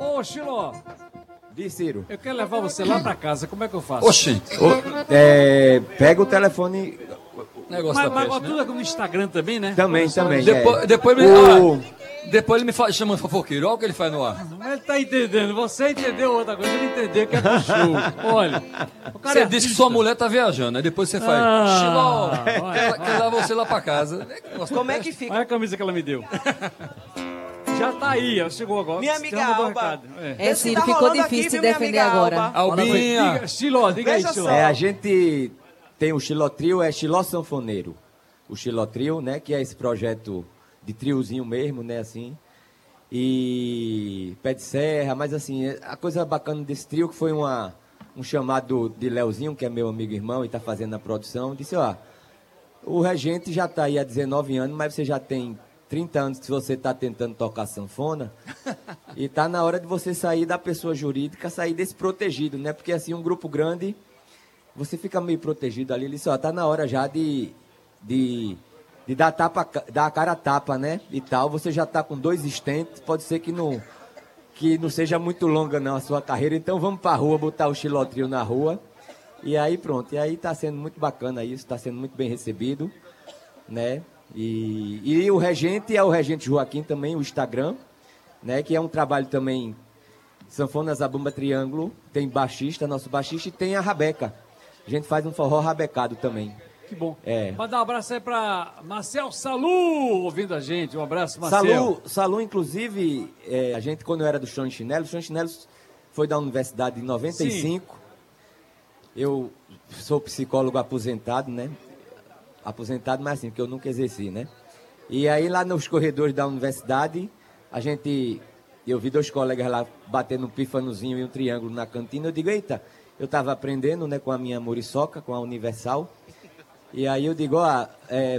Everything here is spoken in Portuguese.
Ô, Chiló, Diz, Ciro. eu quero levar você lá pra casa, como é que eu faço? Oxi, Pega o telefone. negócio Mas da peste, né? tudo no Instagram também, né? Também. Depois ele me chama de fofoqueiro. Olha o que ele faz no ar. Mas ele tá entendendo, você entendeu outra coisa, ele entendeu que é pro show. Olha, o cara Você é disse que artista. sua mulher tá viajando, aí depois você faz. Chiló, quer dar você lá pra casa. Como é que fica? Olha a camisa que ela me deu. Já tá aí, ela chegou agora. Minha amiga Você mandou um Alba. recado. É, Esse Ciro, tá ficou rolando difícil aqui, se viu, minha defender amiga agora. Alba? Albinha. Diga, Chiló, diga aí, Veja Chiló. só. A gente tem o Chiló Trio, é Chiló Sanfoneiro. O Chiló Trio, né? Que é esse projeto de triozinho mesmo, né? Assim. E Pé de Serra, mas assim, a coisa bacana desse trio que foi um chamado de Leozinho, que é meu amigo e irmão e está fazendo a produção, disse, ó, o Regente já está aí há 19 anos, mas você já tem 30 anos que você está tentando tocar sanfona e está na hora de você sair da pessoa jurídica, sair desse protegido, né? Porque assim, um grupo grande, você fica meio protegido ali, ele disse, ó, tá na hora já de dar a cara a tapa, né? E tal, você já está com 2 stents, pode ser que não seja muito longa não a sua carreira, então vamos para a rua, botar o Chiló Trio na rua, e aí pronto, e aí está sendo muito bacana isso, está sendo muito bem recebido, né? E o Regente é o Regente Joaquim também, o Instagram, né? Que é um trabalho também, Sanfona Zabumba Triângulo, tem baixista, nosso baixista, e tem a Rabeca, a gente faz um forró rabecado também. Que bom. É. Pra dar um abraço aí pra Marcel Salu, ouvindo a gente. Um abraço, Marcel. Salu, inclusive, a gente, quando eu era do Chão de Chinelos foi da universidade em 95. Sim. Eu sou psicólogo aposentado, né? Aposentado, mas assim, porque eu nunca exerci, né? E aí, lá nos corredores da universidade, eu vi 2 colegas lá batendo um pífanozinho e um triângulo na cantina. Eu digo, eita, eu estava aprendendo, né, com a minha muriçoca, com a Universal. E aí eu digo,